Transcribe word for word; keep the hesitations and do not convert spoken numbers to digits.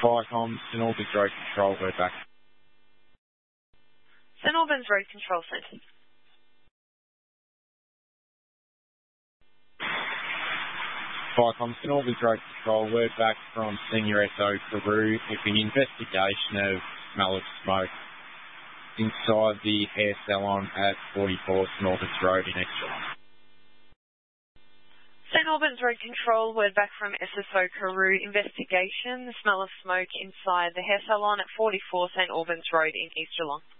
Viacom, St Albans Road Control, word back. St Albans Road Control Centre. Viacom, St Albans Road Control, word back from Senior S O Carew with an investigation of smell of smoke inside the hair salon at forty-four St Albans Road in Exeter. St Albans Road Control, word back from S S O Carew, investigation, the smell of smoke inside the hair salon at forty-four St Albans Road in East Geelong.